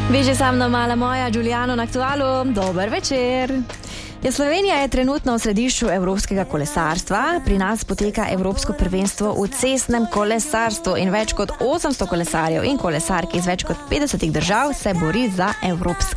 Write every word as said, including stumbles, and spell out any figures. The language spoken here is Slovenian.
Veže sa mnou mala moja Giuliano na aktualu. Dober večer. Ja, Slovenija je trenutno v središču evropskega kolesarstva. Pri nas poteka evropsko prvenstvo v cestnem kolesarstvu in več kot osemsto kolesarjev in kolesark iz več kot petdesetih držav se bori za evropske